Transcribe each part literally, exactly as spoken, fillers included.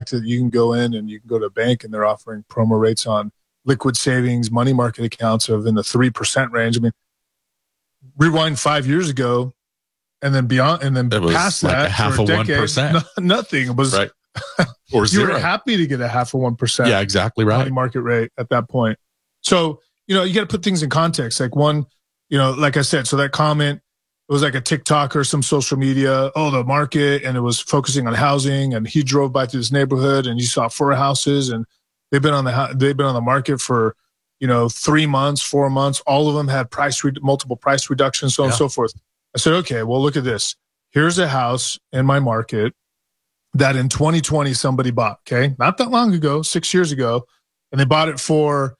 fact that you can go in and you can go to a bank and they're offering promo rates on liquid savings, money market accounts of in the three percent range. I mean, rewind five years ago and then beyond, and then it was past like that, a half for a of decade, one percent. No, nothing. It was right. Or you zero. were happy to get a half of one percent. Yeah, exactly right. Money market rate at that point. So, you know, you got to put things in context. Like one, you know, like I said, so that comment, it was like a TikTok or some social media. Oh, the market, and it was focusing on housing. And he drove by through this neighborhood, and you saw four houses, and they've been on the they've been on the market for, you know, three months, four months. All of them had price re- multiple price reductions, so on yeah. and so forth. I said, okay, well, look at this. Here's a house in my market that in twenty twenty somebody bought. Okay, not that long ago, six years ago, and they bought it for,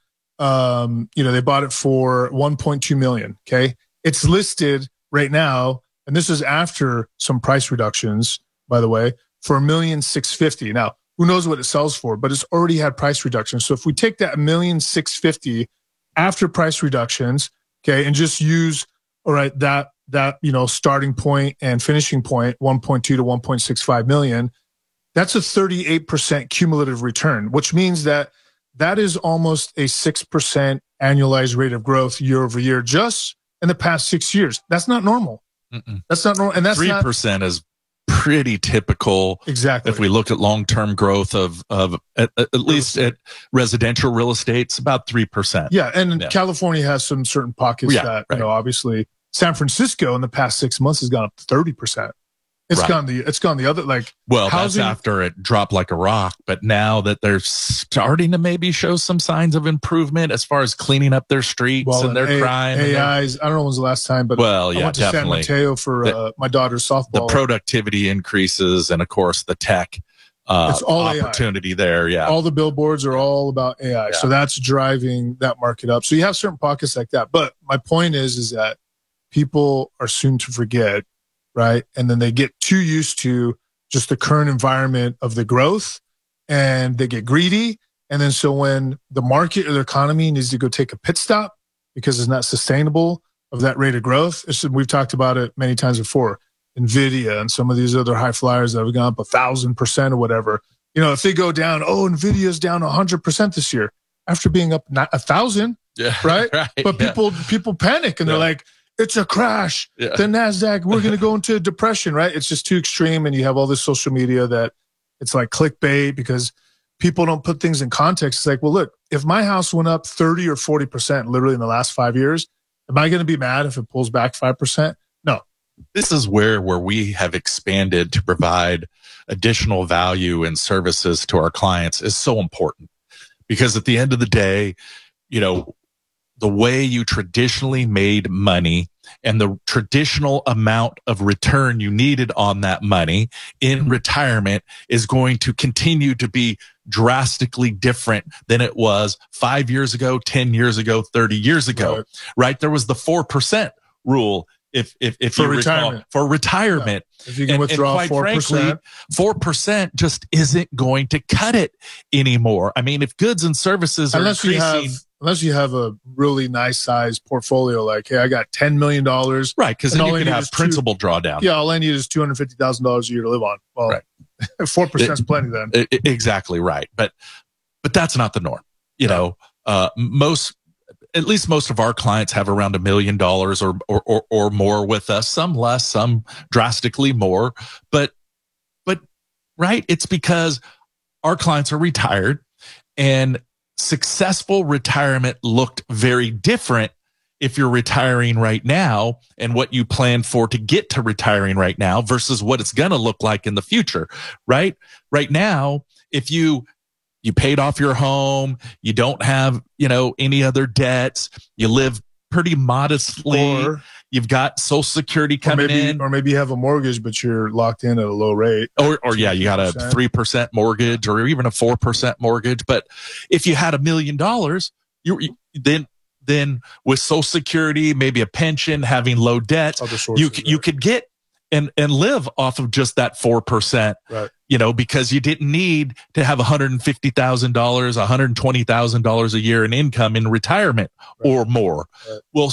um, you know, they bought it for one point two million. Okay, it's listed right now, and this is after some price reductions, by the way, for a million six fifty. Now, who knows what it sells for, but it's already had price reductions. So if we take that million six fifty after price reductions, okay, and just use, all right, that that you know starting point and finishing point, one point two to one point six five million, that's a thirty-eight percent cumulative return, which means that that is almost a six percent annualized rate of growth year over year, just in the past six years. That's not normal. Mm-mm. That's not normal. And that's three percent is pretty typical. Exactly. If we look at long-term growth of, of at, at least at residential real estate, it's about three percent. Yeah. And yeah. California has some certain pockets yeah, that, right. you know, obviously San Francisco in the past six months has gone up to thirty percent. It's right. gone the it's gone the other like well housing, that's after it dropped like a rock, but now that they're starting to maybe show some signs of improvement as far as cleaning up their streets well, and their a- crime. A Is I don't know when's the last time, but well, yeah, I went to definitely. San Mateo for the, uh, my daughter's softball. The productivity increases, and of course the tech uh, it's all opportunity A I. there. Yeah, all the billboards are all about A I, yeah. So that's driving that market up. So you have certain pockets like that. But my point is, is that people are soon to forget. Right. And then they get too used to just the current environment of the growth, and they get greedy. And then so when the market or the economy needs to go take a pit stop because it's not sustainable of that rate of growth, it's, we've talked about it many times before, NVIDIA and some of these other high flyers that have gone up a thousand percent or whatever. You know, if they go down, oh, NVIDIA's down a hundred percent this year after being up a thousand, yeah, right? right? But yeah. people, people panic and yeah. they're like, it's a crash. Yeah. The NASDAQ, we're going to go into a depression, right? It's just too extreme. And you have all this social media that it's like clickbait because people don't put things in context. It's like, well, look, if my house went up thirty or forty percent literally in the last five years, am I going to be mad if it pulls back five percent? No. This is where, where we have expanded to provide additional value and services to our clients is so important, because at the end of the day, you know, the way you traditionally made money and the traditional amount of return you needed on that money in retirement is going to continue to be drastically different than it was five years ago, ten years ago, thirty years ago, right? right? There was the four percent rule. If, if, if for you retirement. recall, for retirement, yeah. If you can and, withdraw and four percent, four percent just isn't going to cut it anymore. I mean, if goods and services are unless increasing, you have, unless you have a really nice sized portfolio, like, hey, I got ten million dollars. Right. Cause then you can have principal two, drawdown. Yeah. All I need is two hundred fifty thousand dollars a year to live on. Well, right. four percent is plenty then. It, it, exactly right. But, but that's not the norm. You yeah. know, uh, most, at least most of our clients have around a million dollars or, or, or, or more with us, some less, some drastically more, but, but right. It's because our clients are retired, and successful retirement looked very different if you're retiring right now and what you plan for to get to retiring right now versus what it's going to look like in the future. Right. Right now, if you, you paid off your home, you don't have, you know, any other debts, you live pretty modestly, or, you've got Social Security coming or maybe, in. Or maybe you have a mortgage, but you're locked in at a low rate. Or, or yeah, you got a three percent mortgage or even a four percent mortgage. But if you had a million dollars, you, you then, then with Social Security, maybe a pension, having low debts, you, you could get and, and live off of just that four percent. Right. You know, because you didn't need to have one hundred fifty thousand dollars, one hundred twenty thousand dollars a year in income in retirement right. or more. Right. Well, so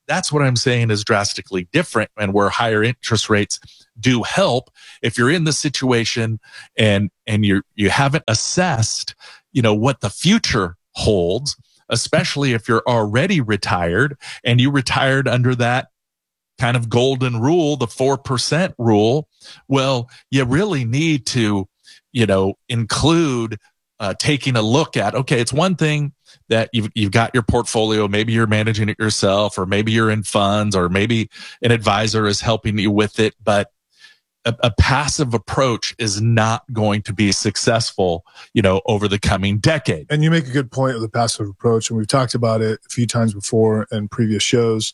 that's what I'm saying is drastically different, and where higher interest rates do help. If you're in the situation and and you you haven't assessed, you know, what the future holds, especially if you're already retired and you retired under that kind of golden rule, the four percent rule, well, you really need to, you know, include uh, taking a look at, okay, it's one thing that you've, you've got your portfolio, maybe you're managing it yourself, or maybe you're in funds, or maybe an advisor is helping you with it, but a, a passive approach is not going to be successful, you know, over the coming decade. And you make a good point with the passive approach, and we've talked about it a few times before in previous shows.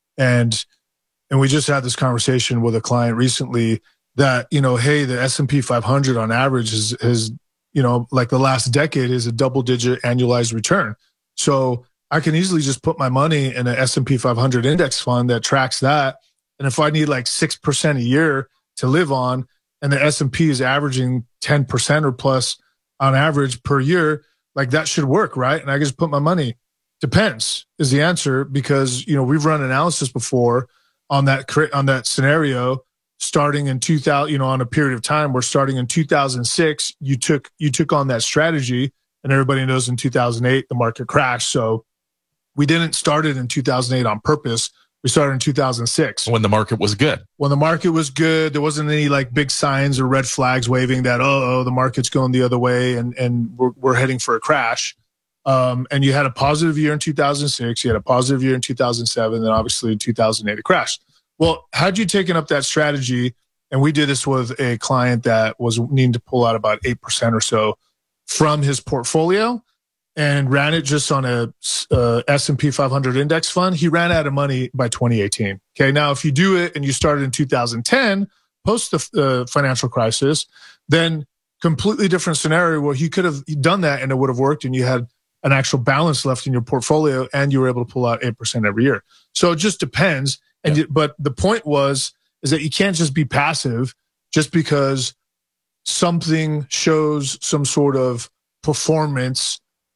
And and we just had this conversation with a client recently that, you know, hey, the S and P five hundred on average is, is, you know, like the last decade is a double digit annualized return. So I can easily just put my money in an S and P five hundred index fund that tracks that. And if I need like six percent a year to live on, and the S and P is averaging ten percent or plus on average per year, like that should work, right? And I just put my money. Depends is the answer, because, you know, we've run analysis before on that on that scenario, starting in two thousand, you know, on a period of time. We're starting in two thousand six. You took you took on that strategy, and everybody knows in two thousand eight the market crashed. So we didn't start it in two thousand eight on purpose. We started in two thousand six when the market was good. When the market was good, there wasn't any like big signs or red flags waving that oh, oh the market's going the other way and and we're, we're heading for a crash. Um, and you had a positive year in two thousand six, you had a positive year in two thousand seven, and obviously in two thousand eight it crashed. Well, had you taken up that strategy, and we did this with a client that was needing to pull out about eight percent or so from his portfolio and ran it just on a, a S and P five hundred index fund, he ran out of money by twenty eighteen. Okay, now if you do it and you started in two thousand ten, post the uh, financial crisis, then completely different scenario where he could have done that and it would have worked, and you had an actual balance left in your portfolio, and you were able to pull out eight percent every year. So it just depends. And yeah. you, but the point was, is that you can't just be passive just because something shows some sort of performance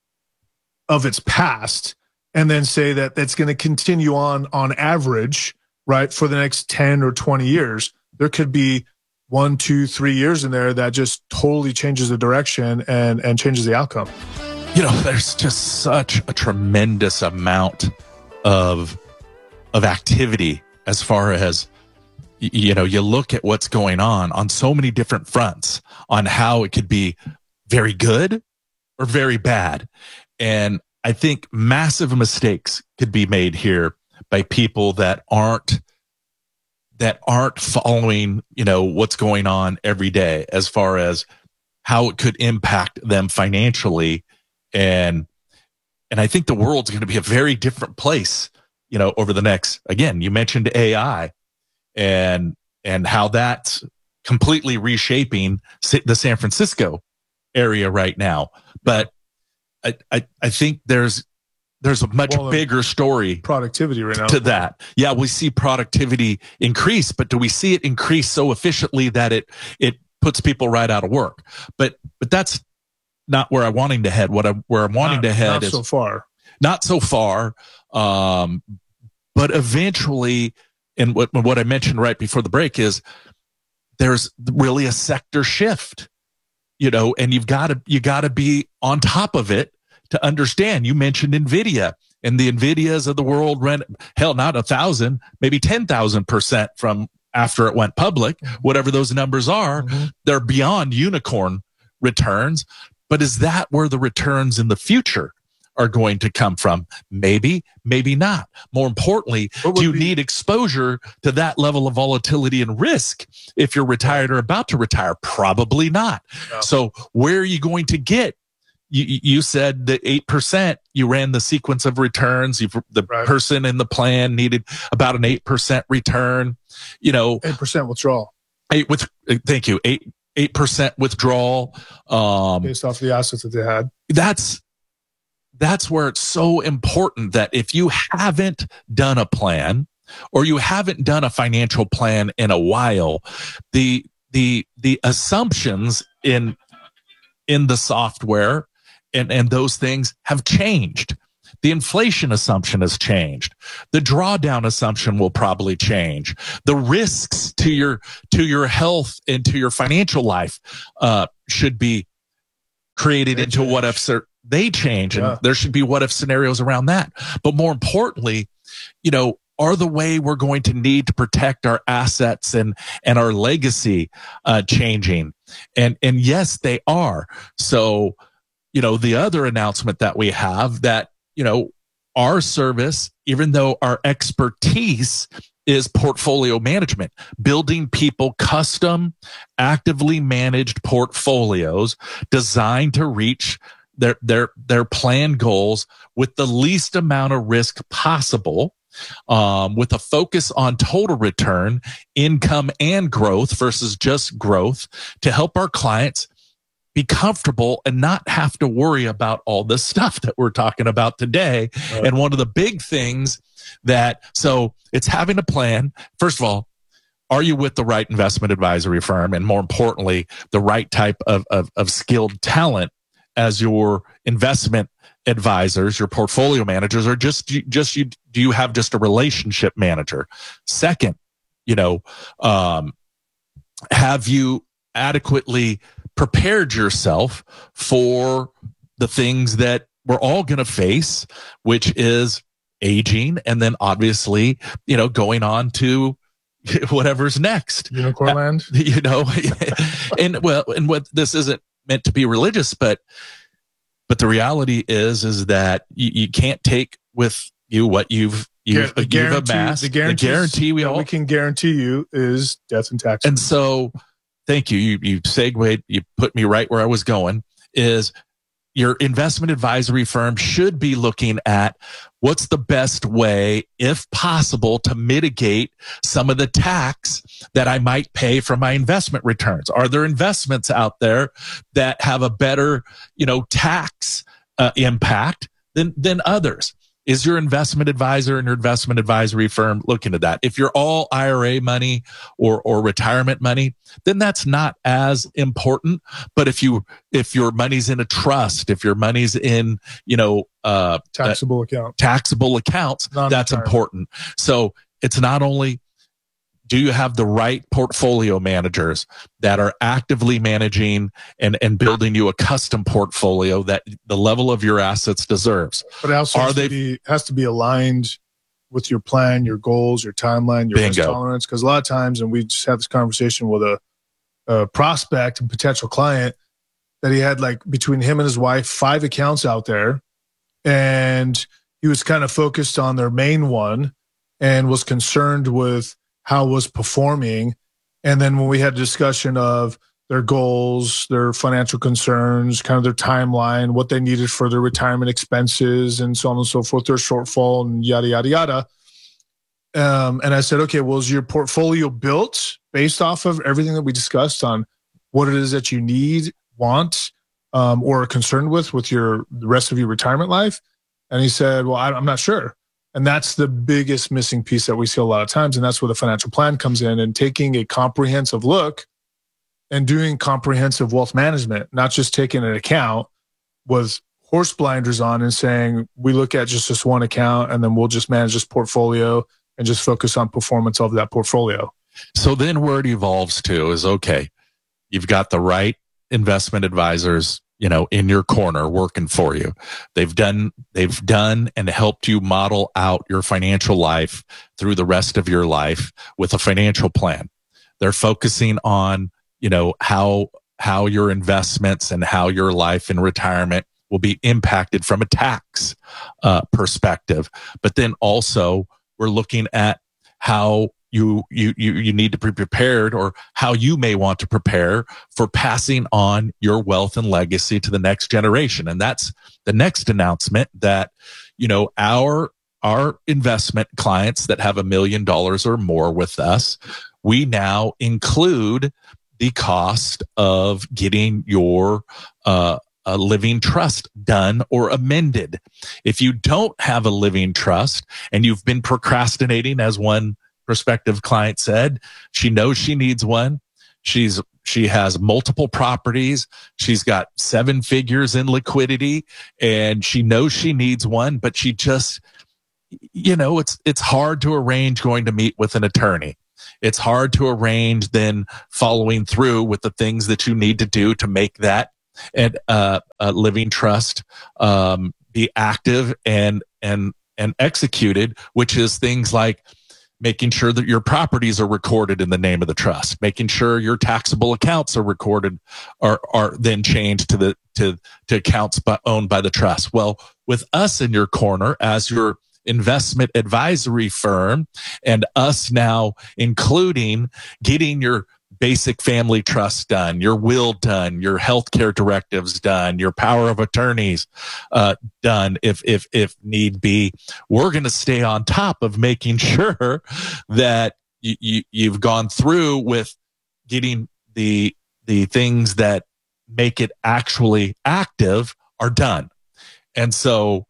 of its past and then say that that's going to continue on on average, right, for the next ten or twenty years. There could be one, two, three years in there that just totally changes the direction and, and changes the outcome. You know, there's just such a tremendous amount of of activity as far as, you know, you look at what's going on on so many different fronts on how it could be very good or very bad. And I think massive mistakes could be made here by people that aren't that aren't following, you know, what's going on every day as far as how it could impact them financially. And, and I think the world's going to be a very different place, you know, over the next, again, you mentioned A I and, and how that's completely reshaping the San Francisco area right now. But I, I, I think there's, there's a much well, bigger story productivity right now to that. Yeah. We see productivity increase, but do we see it increase so efficiently that it, it puts people right out of work? But, but that's not where I'm wanting to head. What I where I'm wanting not, to head not is so far, not so far. Um, but eventually, and what what I mentioned right before the break is there's really a sector shift, you know, and you've got to you got to be on top of it to understand. You mentioned NVIDIA, and the NVIDIAs of the world ran hell not a thousand, maybe ten thousand percent from after it went public. Whatever those numbers are, mm-hmm. they're beyond unicorn returns. But is that where the returns in the future are going to come from? Maybe, maybe not. More importantly, do you be- need exposure to that level of volatility and risk if you're retired or about to retire? Probably not. No. So where are you going to get? You, you said that eight percent, you ran the sequence of returns. You've, the right. person in the plan needed about an eight percent return, you know. eight percent withdrawal. Eight with, thank you. Eight. eight percent withdrawal. Um, Based off the assets that they had. That's, that's where it's so important that if you haven't done a plan or you haven't done a financial plan in a while, the, the, the assumptions in, in the software and, and those things have changed. the inflation assumption has changed. The drawdown assumption will probably change. The risks to your, to your health and to your financial life, uh, should be created They into change. what if cer- they change. Yeah. And there should be what if scenarios around that. But more importantly, you know, are the way we're going to need to protect our assets and, and our legacy, uh, changing? And, and yes, they are. So, you know, the other announcement that we have that, you know, our service, even though our expertise is portfolio management, building people custom, actively managed portfolios designed to reach their, their, their planned goals with the least amount of risk possible. Um, with a focus on total return, income, and growth versus just growth to help our clients be comfortable and not have to worry about all this stuff that we're talking about today. Right. And one of the big things that, so it's having a plan. First of all, are you with the right investment advisory firm? And more importantly, the right type of, of, of skilled talent as your investment advisors, your portfolio managers, or just, just you, do you have just a relationship manager? Second, you know, um, have you adequately prepared yourself for the things that we're all going to face, which is aging, and then obviously, you know, going on to whatever's next. Unicorn land. You know, and well, and what this isn't meant to be religious, but but the reality is, is that you, you can't take with you what you've you've, the you've guarantee, amassed. the The guarantee, guarantee we that all we can guarantee you is death and taxes. And so, thank you. You you segued. You put me right where I was going. Is your investment advisory firm should be looking at what's the best way, if possible, to mitigate some of the tax that I might pay for my investment returns. Are there investments out there that have a better, you know, tax uh, impact than than others? Is your investment advisor and your investment advisory firm looking at that? If you're all I R A money or, or retirement money, then that's not as important. But if you, if your money's in a trust, if your money's in, you know, uh, taxable account, taxable accounts, that's important. So it's not only, do you have the right portfolio managers that are actively managing and, and building you a custom portfolio that the level of your assets deserves? But it also Are has, they, to be, has to be aligned with your plan, your goals, your timeline, your risk Bingo. tolerance. Because a lot of times, and we just had this conversation with a, a prospect and potential client, that he had like between him and his wife, five accounts out there. And he was kind of focused on their main one and was concerned with how it was performing. And then when we had a discussion of their goals, their financial concerns, kind of their timeline, what they needed for their retirement expenses and so on and so forth, their shortfall and yada, yada, yada. Um, and I said, okay, well, is your portfolio built based off of everything that we discussed on what it is that you need, want, um, or are concerned with, with your, the rest of your retirement life? And he said, well, I, I'm not sure. And that's the biggest missing piece that we see a lot of times. And that's where the financial plan comes in, and taking a comprehensive look and doing comprehensive wealth management, not just taking an account with horse blinders on and saying, we look at just this one account and then we'll just manage this portfolio and just focus on performance of that portfolio. So then where it evolves to is, okay, you've got the right investment advisors, you know, in your corner working for you. They've done, they've done and helped you model out your financial life through the rest of your life with a financial plan. They're focusing on, you know, how, how your investments and how your life in retirement will be impacted from a tax uh, perspective. But then also we're looking at how You, you, you, you need to be prepared, or how you may want to prepare for passing on your wealth and legacy to the next generation. And that's the next announcement, that, you know, our, our investment clients that have a million dollars or more with us, we now include the cost of getting your, uh, a living trust done or amended. If you don't have a living trust and you've been procrastinating, as one prospective client said, she knows she needs one. She's she has multiple properties. She's got seven figures in liquidity, and she knows she needs one, but she just, you know, it's it's hard to arrange going to meet with an attorney. It's hard to arrange then following through with the things that you need to do to make that and uh, a living trust um, be active and and and executed, which is things like making sure that your properties are recorded in the name of the trust, making sure your taxable accounts are recorded, are are then changed to the to to accounts by, owned by the trust. Well, with us in your corner as your investment advisory firm, and us now including getting your basic family trust done, your will done, your healthcare directives done, your power of attorneys uh, done, if if if need be, we're going to stay on top of making sure that you, you you've gone through with getting the the things that make it actually active are done. And so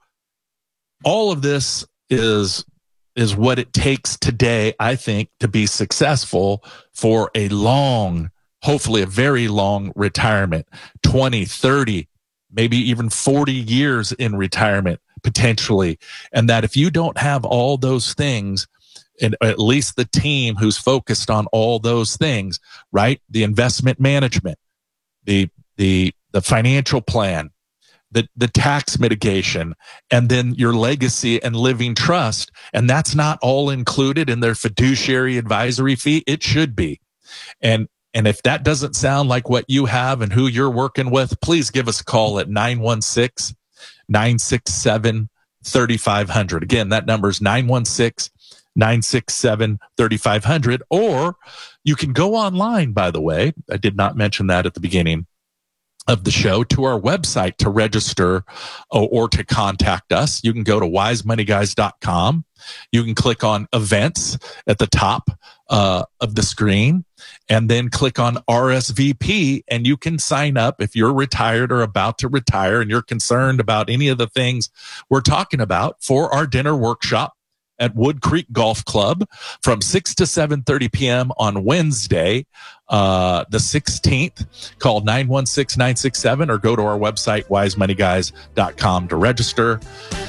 all of this is is what it takes today, I think, to be successful for a long, hopefully a very long retirement, twenty, thirty, maybe even forty years in retirement potentially. And that if you don't have all those things, and at least the team who's focused on all those things, right? The investment management, the, the, the financial plan, the, the tax mitigation, and then your legacy and living trust. And that's not all included in their fiduciary advisory fee. It should be. And, and if that doesn't sound like what you have and who you're working with, please give us a call at nine one six, nine six seven, three five zero zero. Again, that number is nine one six, nine six seven, three five zero zero. Or you can go online, by the way. I did not mention that at the beginning of the show, to our website to register or, or to contact us. You can go to wise money guys dot com. You can click on events at the top uh, of the screen, and then click on R S V P, and you can sign up if you're retired or about to retire and you're concerned about any of the things we're talking about for our dinner workshop at Wood Creek Golf Club from six to seven thirty p.m. on Wednesday, uh, the sixteenth. Call nine one six, nine six seven or go to our website, wise money guys dot com, to register.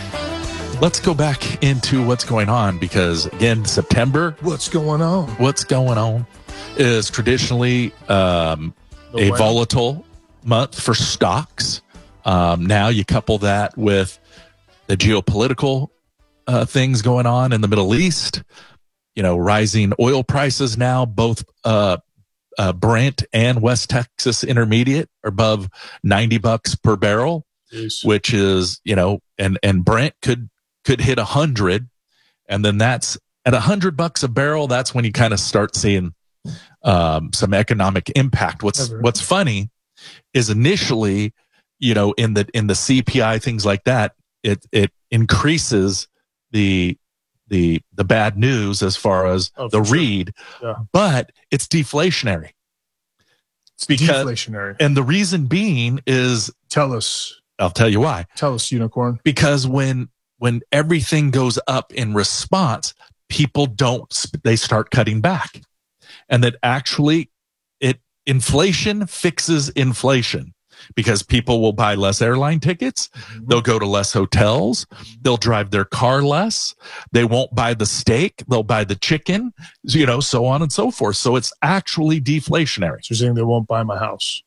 Let's go back into what's going on, because again, September, What's going on? what's going on is traditionally um, The a weather. volatile month for stocks. Um, now you couple that with the geopolitical Uh, things going on in the Middle East, you know, rising oil prices now, both uh, uh, Brent and West Texas Intermediate are above ninety bucks per barrel, Jeez. which is, you know, and, and Brent could, could hit a hundred. And then that's at a hundred bucks a barrel. That's when you kind of start seeing um, some economic impact. What's, Ever. what's funny is initially, you know, in the, in the C P I, things like that, it, it increases the the the bad news as far as Oh, the for sure. read, Yeah. but it's deflationary. It's Because- deflationary. And the reason being is, Tell us. I'll tell you why. Tell us, unicorn. Because when when everything goes up in response, people don't, they start cutting back. And that actually it inflation fixes inflation, because people will buy less airline tickets. They'll go to less hotels. They'll drive their car less. They won't buy the steak. They'll buy the chicken, you know, so on and so forth. So it's actually deflationary, So you're saying they won't buy my house.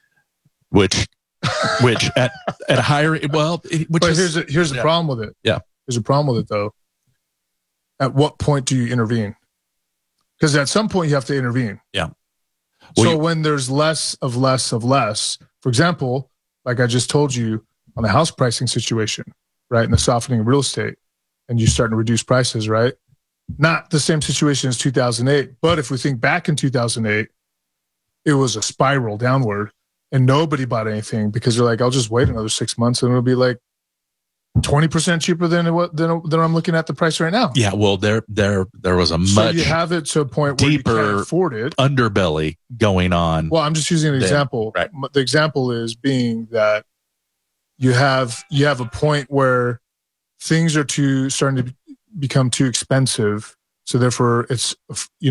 which, which at, at higher, well, it- which But is, here's a, here's the yeah. problem with it. Yeah. Here's a problem with it, though. At what point do you intervene? Because at some point you have to intervene. Yeah. Well, so you- when there's less of less of less, for example, like I just told you on the house pricing situation, right, and the softening of real estate, and you starting to reduce prices, right? Not the same situation as two thousand eight, but if we think back in two thousand eight, it was a spiral downward, and nobody bought anything because they're like, I'll just wait another six months and it'll be like twenty percent cheaper than what than, than I'm looking at the price right now. yeah, well, there, there, there was a So much you have it to a point where you deeper can't afford it. underbelly going on. Well, I'm just using an Then, example. right. The example is being that you have you have a point where things are too starting to be- become too expensive, so therefore it's, you know,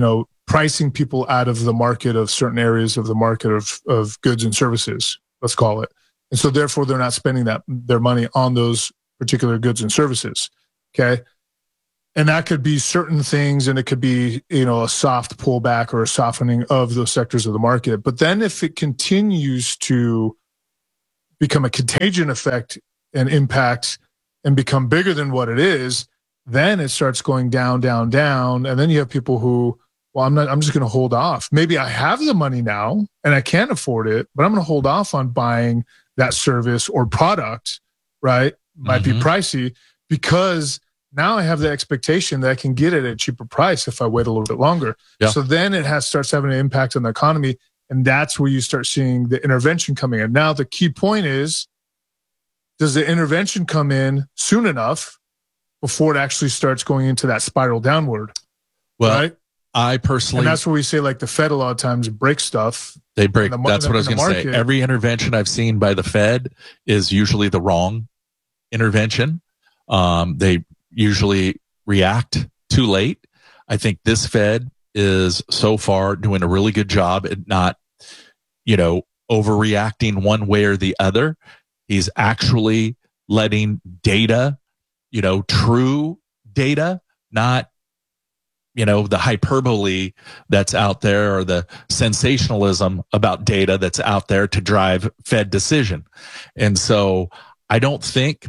pricing people out of the market of certain areas of the market of, of goods and services, let's call it. And so therefore they're not spending that their money on those particular goods and services. Okay. And that could be certain things, and it could be, you know, a soft pullback or a softening of those sectors of the market. But then if it continues to become a contagion effect and impact and become bigger than what it is, then it starts going down, down, down. And then you have people who, well, I'm not, I'm just going to hold off. Maybe I have the money now and I can't afford it, but I'm going to hold off on buying that service or product, right? Might mm-hmm. be pricey, because now I have the expectation that I can get it at a cheaper price if I wait a little bit longer. Yeah. So then it has starts having an impact on the economy. And that's where you start seeing the intervention coming in. Now, the key point is, does the intervention come in soon enough before it actually starts going into that spiral downward? Well, right? I personally, and that's where we say, like, the Fed a lot of times breaks stuff. They break. The, that's the, what I was going to say. Every intervention I've seen by the Fed is usually the wrong intervention. Um, they usually react too late. I think this Fed is so far doing a really good job at not, you know, overreacting one way or the other. He's actually letting data, you know, true data, not, you know, the hyperbole that's out there or the sensationalism about data that's out there to drive Fed decision. And so I don't think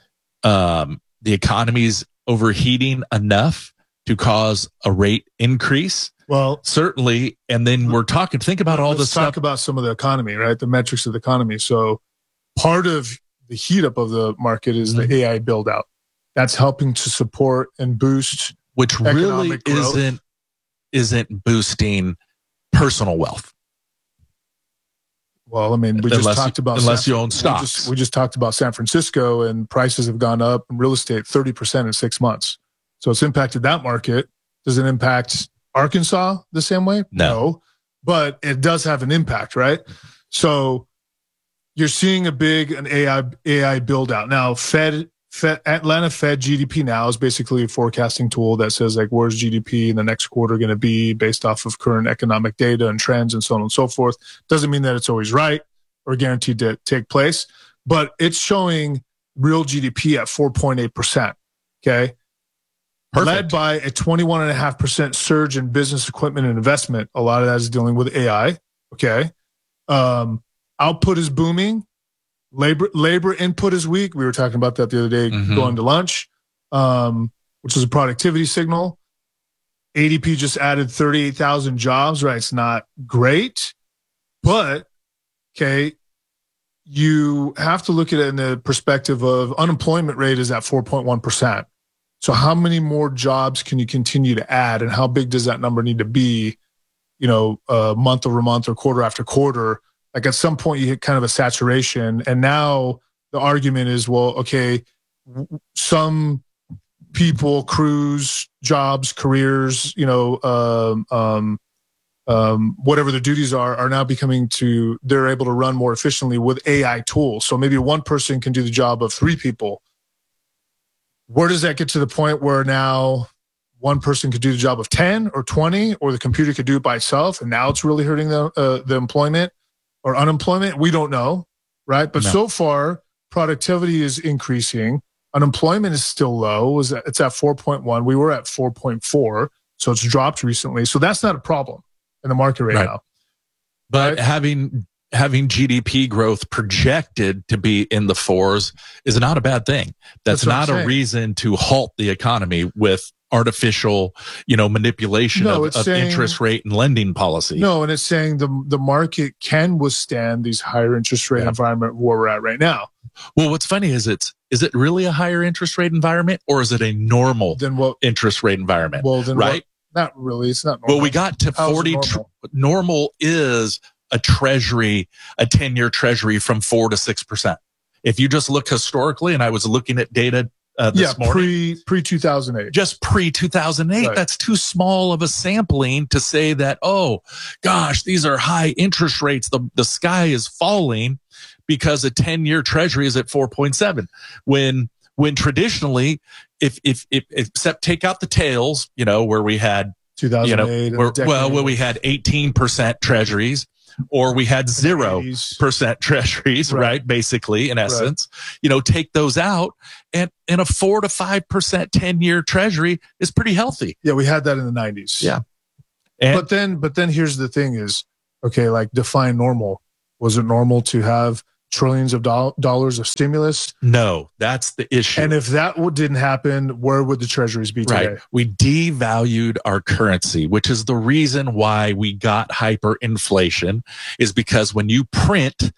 um, the economy's overheating enough to cause a rate increase. Well, certainly. And then we're talking, think about all this stuff. Let's talk about some of the economy, right? The metrics of the economy. So part of the heat up of the market is mm-hmm. the A I build out. That's helping to support and boost, which really isn't, isn't boosting personal wealth. Well, I mean, we unless just talked about unless San, you own stocks. We just, we just talked about San Francisco, and prices have gone up in real estate thirty percent in six months. So it's impacted that market. Does it impact Arkansas the same way? No. no, but it does have an impact, right? So you're seeing a big an A I A I build out now. Fed, Fed Atlanta Fed G D P now is basically a forecasting tool that says, like, where's G D P in the next quarter going to be based off of current economic data and trends and so on and so forth. Doesn't mean that it's always right or guaranteed to take place, but it's showing real G D P at four point eight percent. Okay. Perfect. Led by a twenty-one point five percent surge in business equipment and investment. A lot of that is dealing with A I. Okay. Um, output is booming. Labor labor input is weak. We were talking about that the other day mm-hmm. going to lunch, um, which is a productivity signal. A D P just added thirty-eight thousand jobs, right? It's not great, but, okay, you have to look at it in the perspective of unemployment rate is at four point one percent. So how many more jobs can you continue to add, and how big does that number need to be, you know, uh, month over month or quarter after quarter? Like, at some point you hit kind of a saturation, and now the argument is, well, okay, some people, crews, jobs, careers, you know, um, um, um, whatever their duties are, are now becoming to, they're able to run more efficiently with A I tools. So maybe one person can do the job of three people. Where does that get to the point where now one person could do the job of ten or twenty, or the computer could do it by itself, and now it's really hurting the uh, the employment or unemployment? We don't know, right? But no. So far, productivity is increasing. Unemployment is still low. It's at four point one. We were at four point four, so it's dropped recently. So that's not a problem in the market right, right. now. But right? having having G D P growth projected to be in the fours is not a bad thing. That's, That's not a reason to halt the economy with artificial, you know, manipulation no, of, of saying, interest rate and lending policy. No, and it's saying the the market can withstand these higher interest rate yeah. environment where we're at right now. Well, what's funny is it's is it really a higher interest rate environment, or is it a normal then what, interest rate environment? Well, then right? What, not really. It's not normal. Well, we got to How's forty. Normal? Tr- normal is a treasury, a ten-year treasury from four to six percent. If you just look historically, and I was looking at data uh, this yeah, morning, pre pre two thousand eight, just pre two thousand eight. Right. That's too small of a sampling to say that, oh gosh, these are high interest rates. The the sky is falling because a ten-year treasury is at four point seven. When when traditionally, if if if except take out the tails, you know, where we had two thousand eight. You know, and where, the decade well, where we of had eighteen percent treasuries, or we had zero percent treasuries, right. right? Basically, in essence, right. you know, take those out, and, and a four to five percent ten year treasury is pretty healthy. Yeah, we had that in the nineties. Yeah. And, but then, but then here's the thing is, okay, like define normal. Was it normal to have trillions of do- dollars of stimulus? No, that's the issue. And if that didn't happen, where would the treasuries be today? Right. We devalued our currency, which is the reason why we got hyperinflation, is because when you print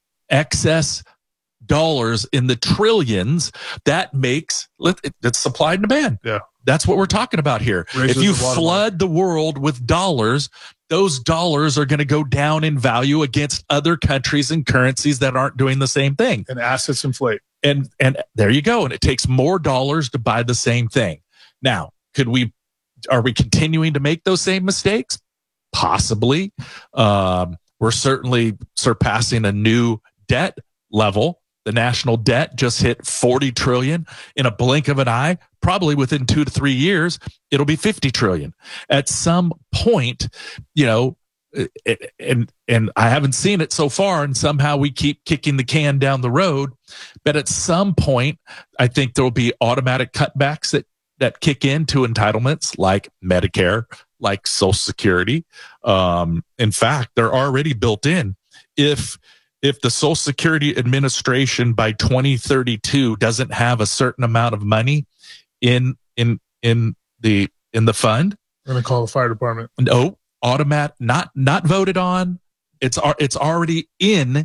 excess dollars in the trillions, that makes it's supply and demand. Yeah. That's what we're talking about here. Raises if you the flood the world with dollars, those dollars are going to go down in value against other countries and currencies that aren't doing the same thing. And assets inflate. And and there you go. And it takes more dollars to buy the same thing. Now, could we are we continuing to make those same mistakes? Possibly. Um, we're certainly surpassing a new debt level. The national debt just hit forty trillion in a blink of an eye. Probably within two to three years, it'll be fifty trillion. At some point, you know, and and I haven't seen it so far, and somehow we keep kicking the can down the road. But at some point, I think there will be automatic cutbacks that that kick into entitlements like Medicare, like Social Security. Um, in fact, they're already built in. If If the Social Security Administration by twenty thirty-two doesn't have a certain amount of money in in in the in the fund, I'm gonna call the fire department. No, automatic, not not voted on. It's it's already in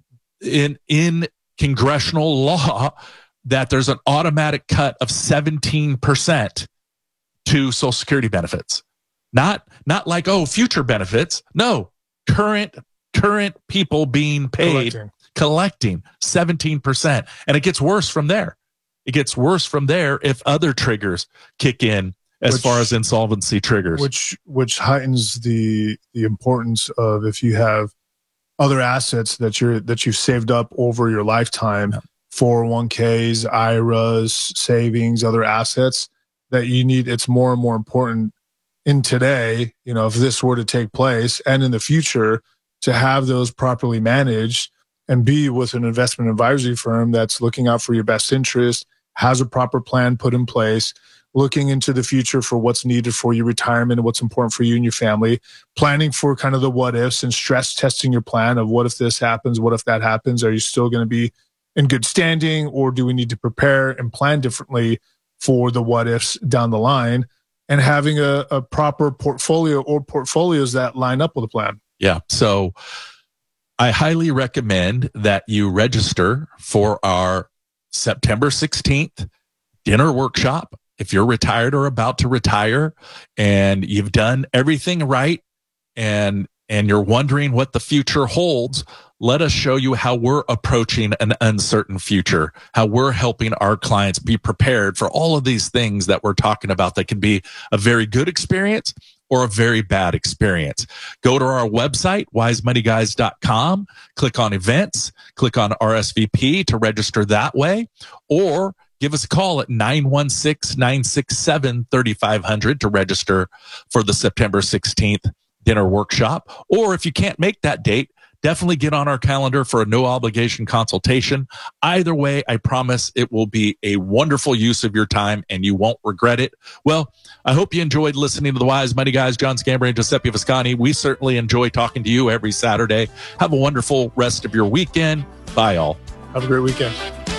in in congressional law that there's an automatic cut of seventeen percent to Social Security benefits. Not not like oh future benefits. No, current. current people being paid, collecting, collecting seventeen percent. And it gets worse from there. It gets worse from there if other triggers kick in as which, far as insolvency triggers. Which which heightens the the importance of if you have other assets that you're that you've saved up over your lifetime, yeah. four oh one k's, I R As, savings, other assets that you need. It's more and more important in today, you know, if this were to take place and in the future, to have those properly managed and be with an investment advisory firm that's looking out for your best interest, has a proper plan put in place, looking into the future for what's needed for your retirement and what's important for you and your family, planning for kind of the what ifs and stress testing your plan of what if this happens, what if that happens? Are you still going to be in good standing, or do we need to prepare and plan differently for the what ifs down the line? And having a, a proper portfolio or portfolios that line up with a plan. Yeah. So I highly recommend that you register for our September sixteenth dinner workshop. If you're retired or about to retire and you've done everything right and and you're wondering what the future holds, let us show you how we're approaching an uncertain future, how we're helping our clients be prepared for all of these things that we're talking about that can be a very good experience or a very bad experience. Go to our website, wise money guys dot com, click on events, click on R S V P to register that way, or give us a call at nine one six, nine six seven, three five zero zero to register for the September sixteenth dinner workshop. Or if you can't make that date, definitely get on our calendar for a no obligation consultation. Either way, I promise it will be a wonderful use of your time and you won't regret it. Well, I hope you enjoyed listening to the Wise Money Guys, John Scambray and Giuseppe Viscani. We certainly enjoy talking to you every Saturday. Have a wonderful rest of your weekend. Bye, all. Have a great weekend.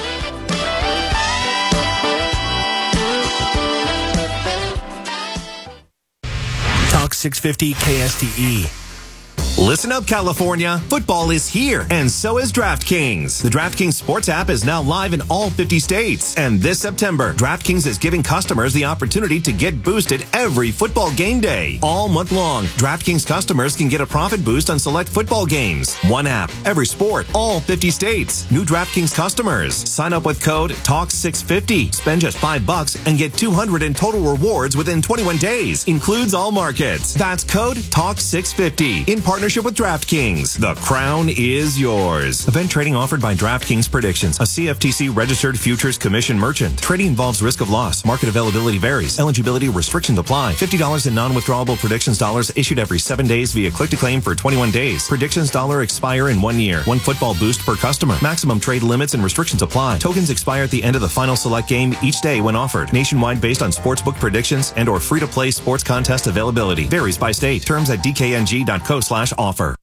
Talk six fifty K S T E. Listen up, California. Football is here, and so is DraftKings. The DraftKings Sports app is now live in all fifty states. And this September, DraftKings is giving customers the opportunity to get boosted every football game day. All month long, DraftKings customers can get a profit boost on select football games. One app, every sport, all fifty states. New DraftKings customers. Sign up with code Talk six fifty. Spend just five bucks and get two hundred in total rewards within twenty-one days. Includes all markets. That's code Talk six fifty. In partnership partnership with DraftKings. The crown is yours. Event trading offered by DraftKings Predictions, a C F T C registered futures commission merchant. Trading involves risk of loss. Market availability varies. Eligibility restrictions apply. fifty dollars in non-withdrawable predictions dollars issued every seven days via click to claim for twenty-one days. Predictions dollar expire in one year. One football boost per customer. Maximum trade limits and restrictions apply. Tokens expire at the end of the final select game each day when offered. Nationwide based on sportsbook predictions and or free-to-play sports contest availability. Varies by state. Terms at d k n g dot co slash offer.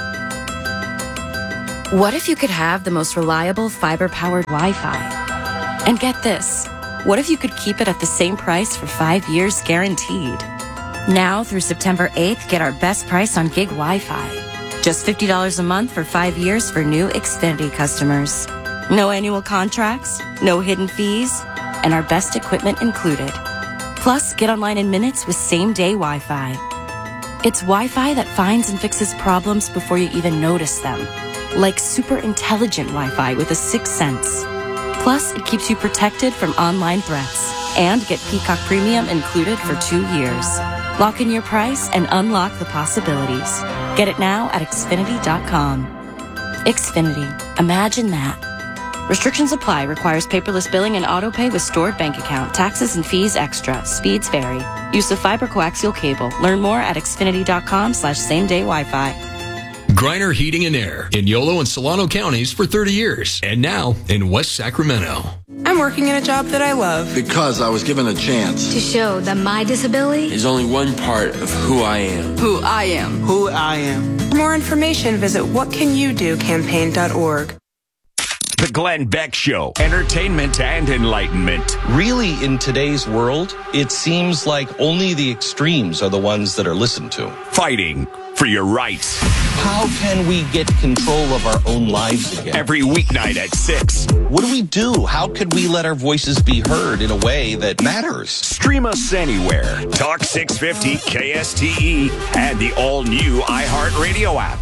What if you could have the most reliable fiber-powered Wi-Fi? And get this, what if you could keep it at the same price for five years guaranteed? Now through September eighth, get our best price on gig Wi-Fi. Just fifty dollars a month for five years for new Xfinity customers. No annual contracts, no hidden fees, and our best equipment included. Plus, get online in minutes with same-day Wi-Fi. It's Wi-Fi that finds and fixes problems before you even notice them. Like super intelligent Wi-Fi with a sixth sense. Plus, it keeps you protected from online threats. And get Peacock Premium included for two years. Lock in your price and unlock the possibilities. Get it now at Xfinity dot com. Xfinity. Imagine that. Restrictions apply. Requires paperless billing and auto pay with stored bank account. Taxes and fees extra. Speeds vary. Use of fiber coaxial cable. Learn more at Xfinity dot com slash same day Wi-Fi. Griner Heating and Air in Yolo and Solano counties for thirty years. And now in West Sacramento. I'm working in a job that I love. Because I was given a chance. To show that my disability is only one part of who I am. Who I am. Who I am. For more information, visit what can you do campaign dot org. The Glenn Beck Show. Entertainment and enlightenment. Really, in today's world, it seems like only the extremes are the ones that are listened to. Fighting for your rights. How can we get control of our own lives again? Every weeknight at six. What do we do? How could we let our voices be heard in a way that matters? Stream us anywhere. Talk six fifty K S T E and the all-new iHeartRadio app.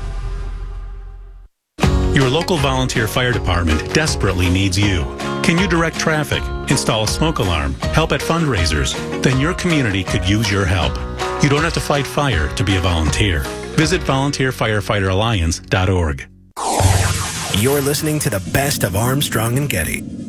Your local volunteer fire department desperately needs you. Can you direct traffic, install a smoke alarm, help at fundraisers? Then your community could use your help. You don't have to fight fire to be a volunteer. Visit volunteer firefighter alliance dot org. You're listening to the best of Armstrong and Getty.